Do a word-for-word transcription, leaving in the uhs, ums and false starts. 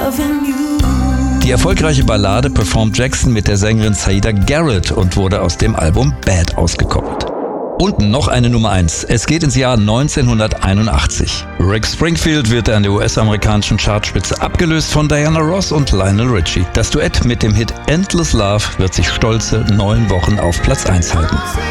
Die erfolgreiche Ballade performt Jackson mit der Sängerin Saida Garrett und wurde aus dem Album Bad ausgekoppelt. Und noch eine Nummer eins. Es geht ins Jahr neunzehnhunderteinundachtzig. Rick Springfield wird an der U S-amerikanischen Chartspitze abgelöst von Diana Ross und Lionel Richie. Das Duett mit dem Hit Endless Love wird sich stolze neun Wochen auf Platz eins halten.